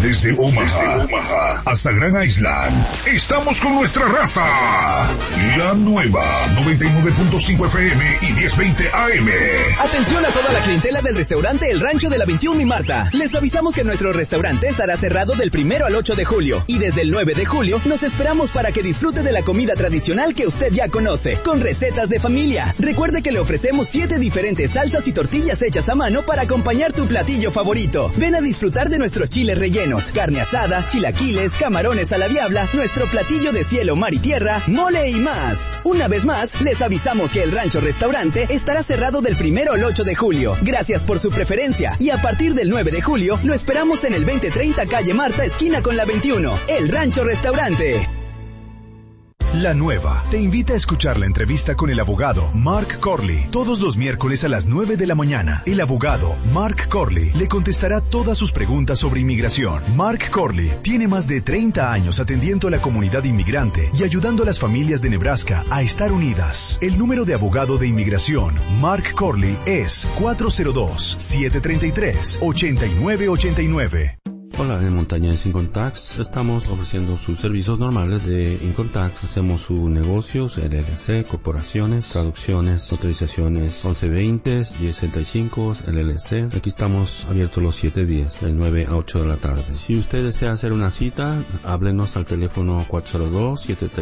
Desde Omaha hasta Grand Island, estamos con nuestra raza. La nueva 99.5 FM y 1020 AM. Atención a toda la clientela del restaurante El Rancho de la 21 y Marta. Les avisamos que nuestro restaurante estará cerrado del 1 al 8 de julio. Y desde el 9 de julio nos esperamos para que disfrute de la comida tradicional que usted ya conoce, con recetas de familia. Recuerde que le ofrecemos 7 diferentes salsas y tortillas hechas a mano para acompañar tu platillo favorito. Ven a disfrutar de nuestros chiles rellenos, carne asada, chilaquiles, camarones a la diabla, nuestro platillo de cielo, mar y tierra, mole y más. Una vez más, les avisamos que El Rancho Restaurante estará cerrado del 1 al 8 de julio. Gracias por su preferencia. Y a partir del 9 de julio, lo esperamos en el 2030 calle Marta, esquina con la 21. El Rancho Restaurante. La Nueva te invita a escuchar la entrevista con el abogado Mark Corley todos los miércoles a las 9 de la mañana. El abogado Mark Corley le contestará todas sus preguntas sobre inmigración. Mark Corley tiene más de 30 años atendiendo a la comunidad inmigrante y ayudando a las familias de Nebraska a estar unidas. El número de abogado de inmigración Mark Corley es 402-733-8989. Hola, en Montañez Income Tax estamos ofreciendo sus servicios normales de Income Tax. Hacemos sus negocios, LLC, corporaciones, traducciones, autorizaciones 1120, 1065, LLC. Aquí estamos abiertos los 7 días, de 9 a 8 de la tarde. Si usted desea hacer una cita, háblenos al teléfono 402-733.